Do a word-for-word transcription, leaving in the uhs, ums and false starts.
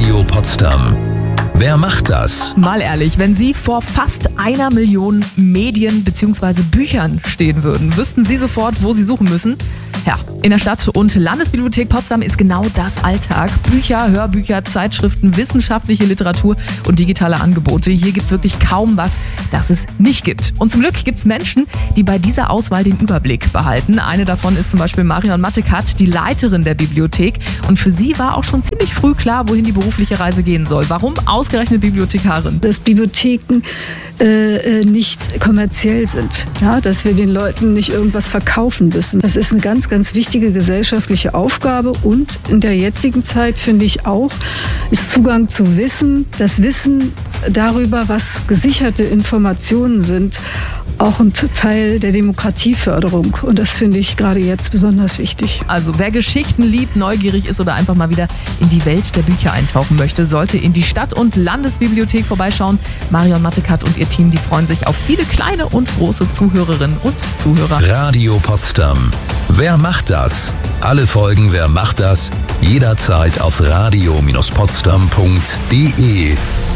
Radio Potsdam. Wer macht das? Mal ehrlich, wenn Sie vor fast einer Million Medien bzw. Büchern stehen würden, wüssten Sie sofort, wo Sie suchen müssen? Ja, in der Stadt- und Landesbibliothek Potsdam ist genau das Alltag. Bücher, Hörbücher, Zeitschriften, wissenschaftliche Literatur und digitale Angebote. Hier gibt's wirklich kaum was, das es nicht gibt. Und zum Glück gibt's Menschen, die bei dieser Auswahl den Überblick behalten. Eine davon ist zum Beispiel Marion Mattekat, die Leiterin der Bibliothek. Und für sie war auch schon ziemlich früh klar, wohin die berufliche Reise gehen soll. Warum ausgerechnet Bibliothekarin? Dass Bibliotheken äh, nicht kommerziell sind, ja, dass wir den Leuten nicht irgendwas verkaufen müssen. Das ist eine ganz, ganz wichtige gesellschaftliche Aufgabe und in der jetzigen Zeit finde ich auch, ist Zugang zu Wissen, das Wissen darüber, was gesicherte Informationen sind, auch ein Teil der Demokratieförderung. Und das finde ich gerade jetzt besonders wichtig. Also wer Geschichten liebt, neugierig ist oder einfach mal wieder in die Welt der Bücher eintauchen möchte, sollte in die Stadt- und Landesbibliothek vorbeischauen. Marion Mattekat und ihr Team, die freuen sich auf viele kleine und große Zuhörerinnen und Zuhörer. Radio Potsdam. Wer macht das? Alle Folgen Wer macht das? Jederzeit auf radio Bindestrich potsdam punkt de.